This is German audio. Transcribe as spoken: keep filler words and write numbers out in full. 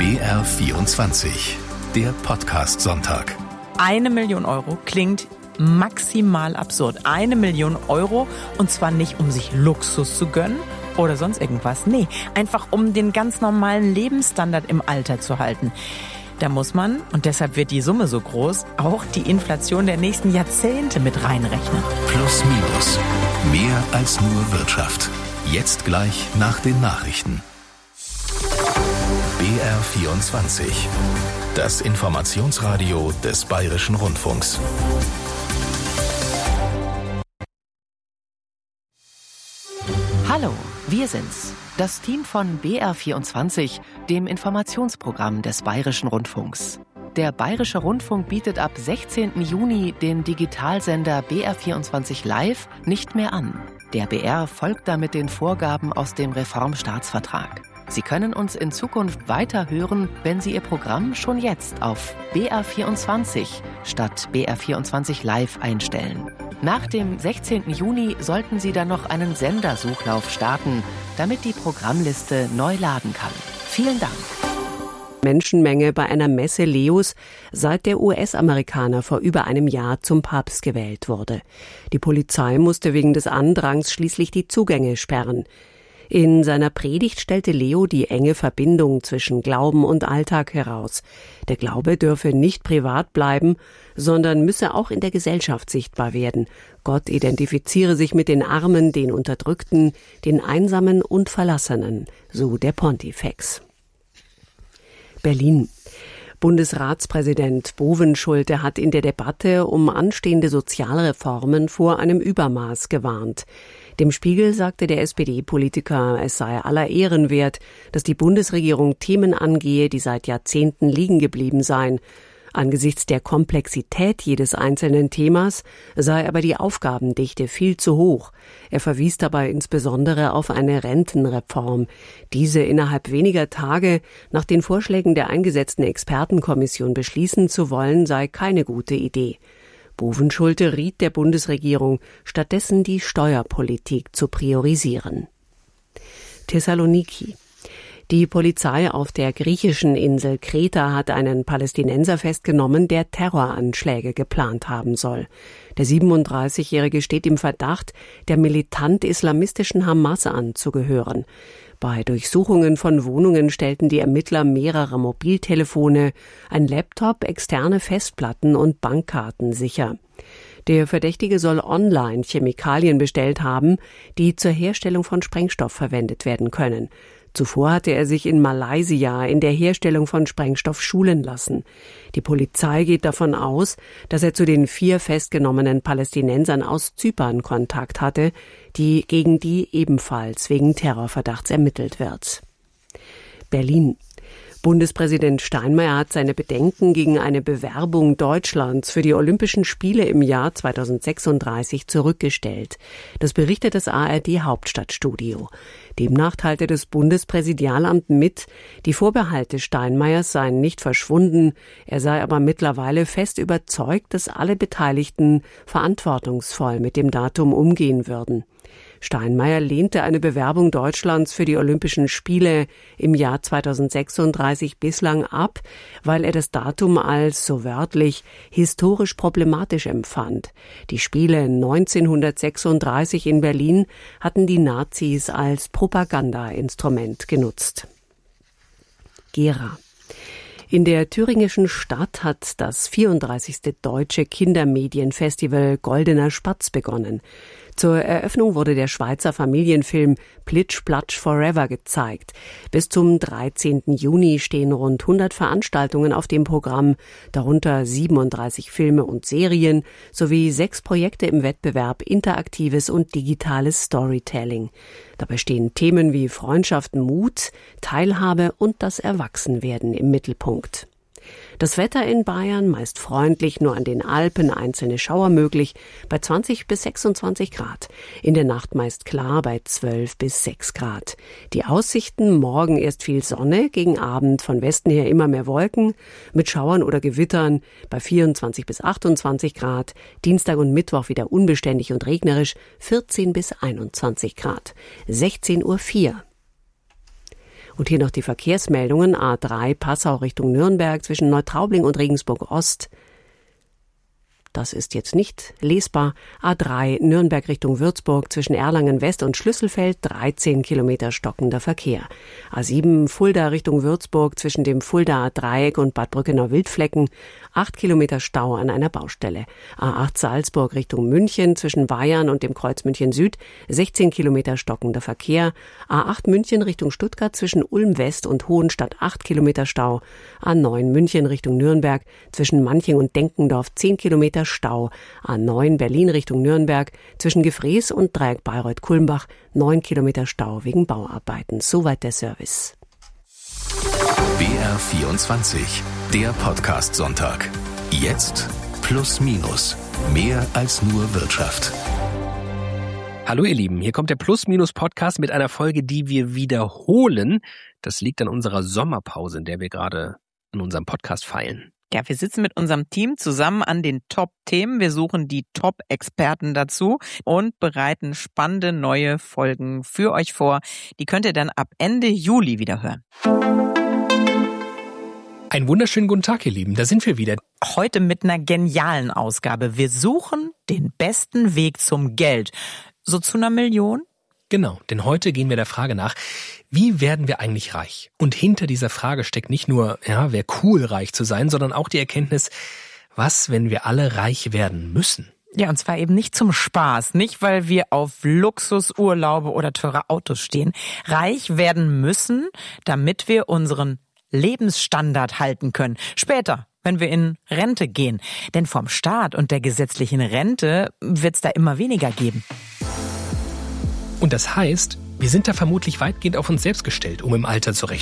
B R vierundzwanzig, der Podcast-Sonntag. Eine Million Euro klingt maximal absurd. Eine Million Euro, und zwar nicht, um sich Luxus zu gönnen oder sonst irgendwas. Nee, einfach um den ganz normalen Lebensstandard im Alter zu halten. Da muss man, und deshalb wird die Summe so groß, auch die Inflation der nächsten Jahrzehnte mit reinrechnen. Plus minus. Mehr als nur Wirtschaft. Jetzt gleich nach den Nachrichten. B R vierundzwanzig. Das Informationsradio des Bayerischen Rundfunks. Hallo, wir sind's. Das Team von B R vierundzwanzig, dem Informationsprogramm des Bayerischen Rundfunks. Der Bayerische Rundfunk bietet ab sechzehnten Juni den Digitalsender B R vierundzwanzig Live nicht mehr an. Der B R folgt damit den Vorgaben aus dem Reformstaatsvertrag. Sie können uns in Zukunft weiter hören, wenn Sie Ihr Programm schon jetzt auf B R vierundzwanzig statt B R vierundzwanzig Live einstellen. Nach dem sechzehnten Juni sollten Sie dann noch einen Sendersuchlauf starten, damit die Programmliste neu laden kann. Vielen Dank. Menschenmenge bei einer Messe Leos, seit der U S-Amerikaner vor über einem Jahr zum Papst gewählt wurde. Die Polizei musste wegen des Andrangs schließlich die Zugänge sperren. In seiner Predigt stellte Leo die enge Verbindung zwischen Glauben und Alltag heraus. Der Glaube dürfe nicht privat bleiben, sondern müsse auch in der Gesellschaft sichtbar werden. Gott identifiziere sich mit den Armen, den Unterdrückten, den Einsamen und Verlassenen, so der Pontifex. Berlin. Bundesratspräsident Bovenschulte hat in der Debatte um anstehende Sozialreformen vor einem Übermaß gewarnt. Dem Spiegel sagte der S P D-Politiker, es sei aller Ehren wert, dass die Bundesregierung Themen angehe, die seit Jahrzehnten liegen geblieben seien. Angesichts der Komplexität jedes einzelnen Themas sei aber die Aufgabendichte viel zu hoch. Er verwies dabei insbesondere auf eine Rentenreform. Diese innerhalb weniger Tage nach den Vorschlägen der eingesetzten Expertenkommission beschließen zu wollen, sei keine gute Idee. Bovenschulte riet der Bundesregierung, stattdessen die Steuerpolitik zu priorisieren. Thessaloniki. Die Polizei auf der griechischen Insel Kreta hat einen Palästinenser festgenommen, der Terroranschläge geplant haben soll. Der siebenunddreißigjährige steht im Verdacht, der militant-islamistischen Hamas anzugehören. Bei Durchsuchungen von Wohnungen stellten die Ermittler mehrere Mobiltelefone, ein Laptop, externe Festplatten und Bankkarten sicher. Der Verdächtige soll online Chemikalien bestellt haben, die zur Herstellung von Sprengstoff verwendet werden können. Zuvor hatte er sich in Malaysia in der Herstellung von Sprengstoff schulen lassen. Die Polizei geht davon aus, dass er zu den vier festgenommenen Palästinensern aus Zypern Kontakt hatte, die gegen die ebenfalls wegen Terrorverdachts ermittelt wird. Berlin. Bundespräsident Steinmeier hat seine Bedenken gegen eine Bewerbung Deutschlands für die Olympischen Spiele im Jahr zweitausendsechsunddreißig zurückgestellt. Das berichtet das A R D-Hauptstadtstudio. Demnach teilte das Bundespräsidialamt mit, die Vorbehalte Steinmeiers seien nicht verschwunden, er sei aber mittlerweile fest überzeugt, dass alle Beteiligten verantwortungsvoll mit dem Datum umgehen würden. Steinmeier lehnte eine Bewerbung Deutschlands für die Olympischen Spiele im Jahr zweitausendsechsunddreißig bislang ab, weil er das Datum als, so wörtlich, historisch problematisch empfand. Die Spiele neunzehnhundertsechsunddreißig in Berlin hatten die Nazis als Propagandainstrument genutzt. Gera. In der thüringischen Stadt hat das vierunddreißigste Deutsche Kindermedienfestival Goldener Spatz begonnen. Zur Eröffnung wurde der Schweizer Familienfilm Plitsch Platsch Forever gezeigt. Bis zum dreizehnten Juni stehen rund hundert Veranstaltungen auf dem Programm, darunter siebenunddreißig Filme und Serien sowie sechs Projekte im Wettbewerb interaktives und digitales Storytelling. Dabei stehen Themen wie Freundschaft, Mut, Teilhabe und das Erwachsenwerden im Mittelpunkt. Das Wetter in Bayern meist freundlich, nur an den Alpen einzelne Schauer möglich, bei zwanzig bis sechsundzwanzig Grad. In der Nacht meist klar bei zwölf bis sechs Grad. Die Aussichten: morgen erst viel Sonne, gegen Abend von Westen her immer mehr Wolken, mit Schauern oder Gewittern bei vierundzwanzig bis achtundzwanzig Grad. Dienstag und Mittwoch wieder unbeständig und regnerisch, vierzehn bis einundzwanzig Grad. sechzehn Uhr vier. Und hier noch die Verkehrsmeldungen. A drei Passau Richtung Nürnberg zwischen Neutraubling und Regensburg Ost. Das ist jetzt nicht lesbar. A drei Nürnberg Richtung Würzburg zwischen Erlangen West und Schlüsselfeld dreizehn Kilometer stockender Verkehr. A sieben Fulda Richtung Würzburg zwischen dem Fuldaer Dreieck und Bad Brückenau-Wildflecken acht Kilometer Stau an einer Baustelle. A acht Salzburg Richtung München zwischen Weyarn und dem Kreuz München Süd sechzehn Kilometer stockender Verkehr. A acht München Richtung Stuttgart zwischen Ulm West und Hohenstadt acht Kilometer Stau. A neun München Richtung Nürnberg zwischen Manching und Denkendorf zehn Kilometer Stau. A neun Berlin Richtung Nürnberg zwischen Gefrees und Dreieck Bayreuth-Kulmbach neun Kilometer Stau wegen Bauarbeiten. Soweit der Service. B R vierundzwanzig, der Podcast Sonntag. Jetzt plus minus. Mehr als nur Wirtschaft. Hallo ihr Lieben, hier kommt der Plus-Minus-Podcast mit einer Folge, die wir wiederholen. Das liegt an unserer Sommerpause, in der wir gerade an unserem Podcast feilen. Ja, wir sitzen mit unserem Team zusammen an den Top-Themen. Wir suchen die Top-Experten dazu und bereiten spannende neue Folgen für euch vor. Die könnt ihr dann ab Ende Juli wieder hören. Einen wunderschönen guten Tag, ihr Lieben. Da sind wir wieder. Heute mit einer genialen Ausgabe. Wir suchen den besten Weg zum Geld. So zu einer Million? Genau, denn heute gehen wir der Frage nach, wie werden wir eigentlich reich? Und hinter dieser Frage steckt nicht nur, ja, wäre cool, reich zu sein, sondern auch die Erkenntnis, was, wenn wir alle reich werden müssen? Ja, und zwar eben nicht zum Spaß, nicht weil wir auf Luxusurlaube oder teure Autos stehen. Reich werden müssen, damit wir unseren Lebensstandard halten können. Später, wenn wir in Rente gehen. Denn vom Staat und der gesetzlichen Rente wird's da immer weniger geben. Und das heißt, wir sind da vermutlich weitgehend auf uns selbst gestellt, um im Alter zurechtzukommen.